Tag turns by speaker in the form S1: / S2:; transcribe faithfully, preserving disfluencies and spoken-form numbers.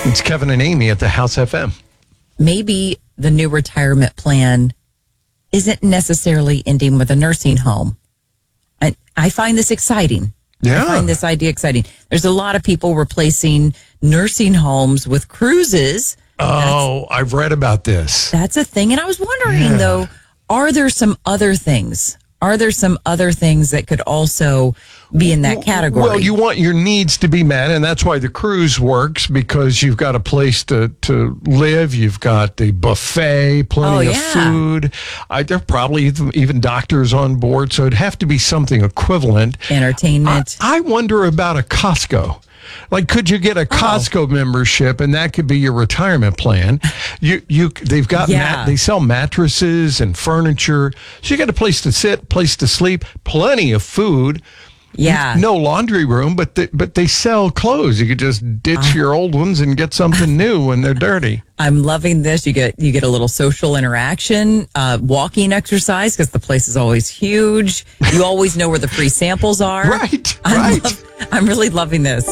S1: It's Kevin and Amy at the House F M.
S2: Maybe the new retirement plan isn't necessarily ending with a nursing home. I, I find this exciting.
S1: Yeah.
S2: I find this idea exciting. There's a lot of people replacing nursing homes with cruises.
S1: Oh, that's, I've read about this.
S2: That's a thing. And I was wondering,
S1: yeah.
S2: though, are there some other things? Are there some other things that could also be in that category?
S1: Well, you want your needs to be met, and that's why the cruise works, because you've got a place to, to live. You've got the buffet, plenty
S2: oh,
S1: of
S2: yeah.
S1: food. I, there are probably even, even doctors on board, so it'd have to be something equivalent.
S2: Entertainment.
S1: I, I wonder about a Costco. Like, could you get a Costco oh. membership, and that could be your retirement plan? You, you, they've got,
S2: yeah.
S1: mat, they sell mattresses and furniture, so you got a place to sit, place to sleep, plenty of food.
S2: Yeah,
S1: no laundry room, but they, but they sell clothes. You could just ditch uh, your old ones and get something new when they're dirty.
S2: I'm loving this. You get you get a little social interaction, uh, walking exercise because the place is always huge. You always know where the free samples are.
S1: Right,
S2: I'm
S1: right.
S2: Love, I'm really loving this.